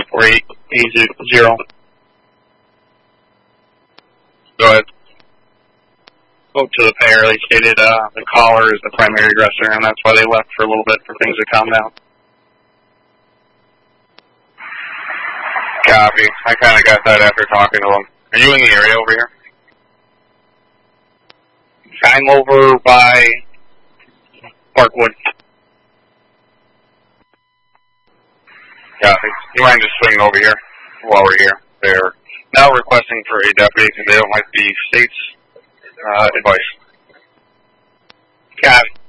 94880. Go ahead. Spoke to the pair. They stated the caller is the primary aggressor, and that's why they left for a little bit for things to calm down. Copy. I kind of got that after talking to them. Are you in the area over here? I'm over by Parkwood. Copy. You mind just swinging over here while we're here? They're now requesting for a deputy because they don't like the state's advice. Copy.